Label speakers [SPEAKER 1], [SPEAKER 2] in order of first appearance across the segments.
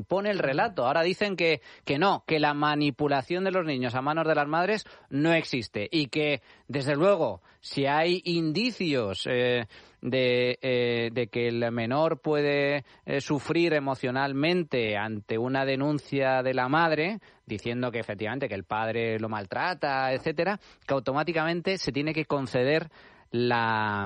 [SPEAKER 1] impone el relato. Ahora dicen que no, que la manipulación de los niños a manos de las madres no existe y que, desde luego, si hay indicios de que el menor puede sufrir emocionalmente ante una denuncia de la madre, diciendo que efectivamente que el padre lo maltrata, etcétera, que automáticamente se tiene que conceder la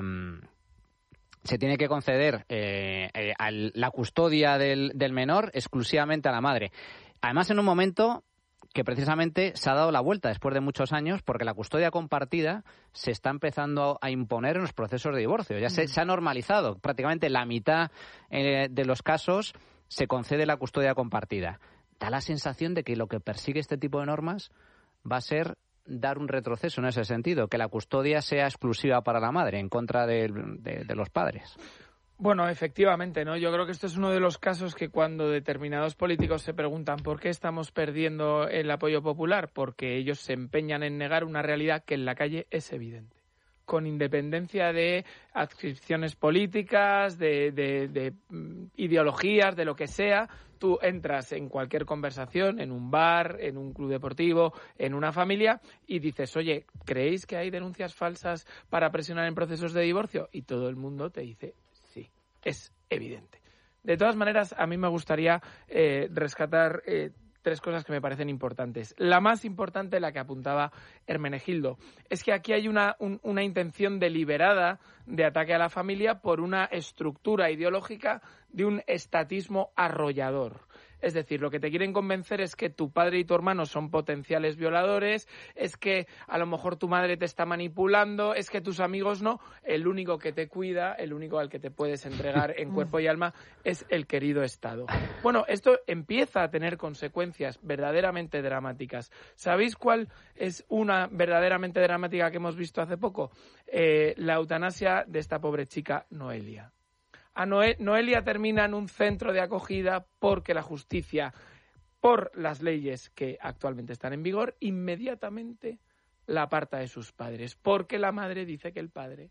[SPEAKER 1] custodia del menor exclusivamente a la madre. Además, en un momento que precisamente se ha dado la vuelta después de muchos años, porque la custodia compartida se está empezando a imponer en los procesos de divorcio. Ya se ha normalizado. Prácticamente la mitad de los casos se concede la custodia compartida. Da la sensación de que lo que persigue este tipo de normas va a ser dar un retroceso en ese sentido, que la custodia sea exclusiva para la madre, en contra de los padres.
[SPEAKER 2] Bueno, efectivamente, ¿no? Yo creo que esto es uno de los casos que cuando determinados políticos se preguntan por qué estamos perdiendo el apoyo popular, porque ellos se empeñan en negar una realidad que en la calle es evidente. Con independencia de adscripciones políticas, de ideologías, de lo que sea, tú entras en cualquier conversación, en un bar, en un club deportivo, en una familia, y dices, oye, ¿creéis que hay denuncias falsas para presionar en procesos de divorcio? Y todo el mundo te dice, sí, es evidente. De todas maneras, a mí me gustaría rescatar tres cosas que me parecen importantes. La más importante, la que apuntaba Hermenegildo, es que aquí hay una intención deliberada de ataque a la familia por una estructura ideológica de un estatismo arrollador. Es decir, lo que te quieren convencer es que tu padre y tu hermano son potenciales violadores, es que a lo mejor tu madre te está manipulando, es que tus amigos no. El único que te cuida, el único al que te puedes entregar en cuerpo y alma es el querido Estado. Bueno, esto empieza a tener consecuencias verdaderamente dramáticas. ¿Sabéis cuál es una verdaderamente dramática que hemos visto hace poco? La eutanasia de esta pobre chica Noelia. Noelia termina en un centro de acogida porque la justicia, por las leyes que actualmente están en vigor, inmediatamente la aparta de sus padres, porque la madre dice que el padre.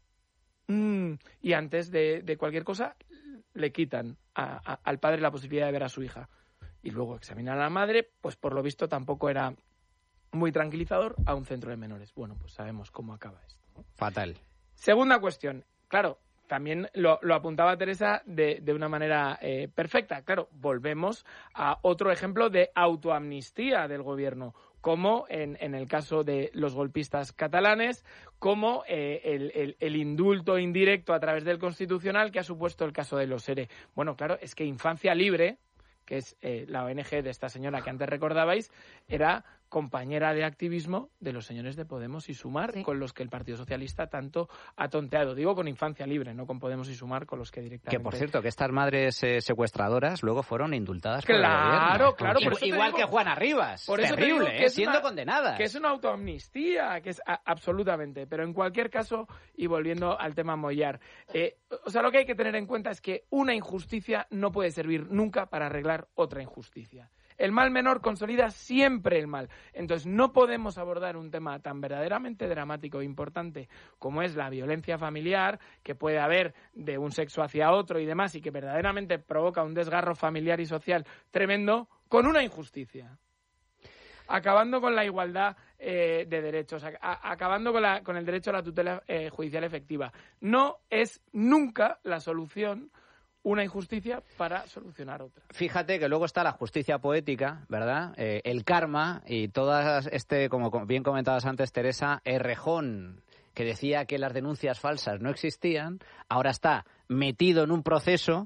[SPEAKER 2] Y antes de cualquier cosa, le quitan al padre la posibilidad de ver a su hija. Y luego examinan a la madre, pues por lo visto tampoco era muy tranquilizador, a un centro de menores. Bueno, pues sabemos cómo acaba esto, ¿no?
[SPEAKER 1] Fatal.
[SPEAKER 2] Segunda cuestión. Claro, también lo apuntaba Teresa de una manera perfecta. Claro, volvemos a otro ejemplo de autoamnistía del gobierno, como en el caso de los golpistas catalanes, como el indulto indirecto a través del Constitucional que ha supuesto el caso de los ERE. Bueno, claro, es que Infancia Libre, que es la ONG de esta señora que antes recordabais, era compañera de activismo de los señores de Podemos y Sumar, sí, con los que el Partido Socialista tanto ha tonteado. Digo con Infancia Libre, no con Podemos y Sumar, con los que directamente...
[SPEAKER 1] Que, por cierto, que estas madres secuestradoras luego fueron indultadas por el
[SPEAKER 2] gobierno. Claro.
[SPEAKER 1] Igual que Juana Rivas. Por eso terrible, que siendo condenadas.
[SPEAKER 2] Que es una autoamnistía, que es absolutamente. Pero en cualquier caso, y volviendo al tema Mollar, lo que hay que tener en cuenta es que una injusticia no puede servir nunca para arreglar otra injusticia. El mal menor consolida siempre el mal. Entonces, no podemos abordar un tema tan verdaderamente dramático e importante como es la violencia familiar, que puede haber de un sexo hacia otro y demás, y que verdaderamente provoca un desgarro familiar y social tremendo, con una injusticia. Acabando con la igualdad de derechos, acabando con el derecho a la tutela judicial efectiva. No es nunca la solución una injusticia para solucionar otra.
[SPEAKER 1] Fíjate que luego está la justicia poética, ¿verdad? El karma y todas como bien comentabas antes, Teresa, Errejón, que decía que las denuncias falsas no existían, ahora está metido en un proceso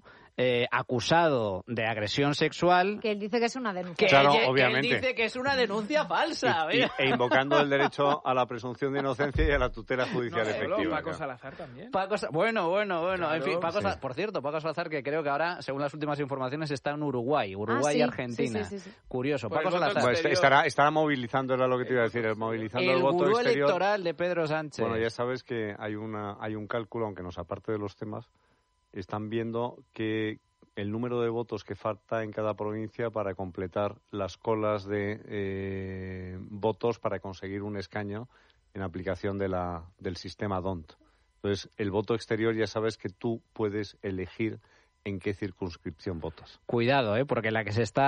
[SPEAKER 1] acusado de agresión sexual.
[SPEAKER 3] Que él dice que es una denuncia.
[SPEAKER 4] Claro, obviamente.
[SPEAKER 1] Que él dice que es una denuncia falsa.
[SPEAKER 4] E invocando el derecho a la presunción de inocencia y a la tutela judicial efectiva.
[SPEAKER 2] Paco Salazar también.
[SPEAKER 1] Bueno.
[SPEAKER 2] Claro,
[SPEAKER 1] En fin, por cierto, Paco Salazar, que creo que ahora, según las últimas informaciones, está en Uruguay y Argentina.
[SPEAKER 3] Sí.
[SPEAKER 1] Curioso.
[SPEAKER 2] Pues
[SPEAKER 1] Paco Salazar.
[SPEAKER 4] Pues estará movilizando, era lo que te iba a decir, movilizando el voto
[SPEAKER 1] gurú
[SPEAKER 4] exterior.
[SPEAKER 1] electoral de Pedro Sánchez.
[SPEAKER 4] Bueno, ya sabes que hay un cálculo, aunque nos aparte de los temas, están viendo que el número de votos que falta en cada provincia para completar las colas de votos para conseguir un escaño en aplicación del sistema DONT. Entonces, el voto exterior ya sabes que tú puedes elegir en qué circunscripción votas.
[SPEAKER 1] Cuidado, porque la que se está